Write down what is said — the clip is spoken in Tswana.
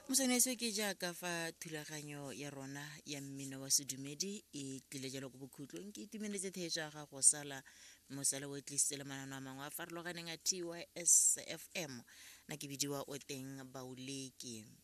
Mosenese ke jaaka fa thulaganyo ya rona ya mmino wa sedumedi e tlile jalo go bokhutlong ke itumeletse theetso ga go sala mosala o tlisitse le manano a mangwe a farologaneng a TYS FM na ke bidiwa o teng Bauleki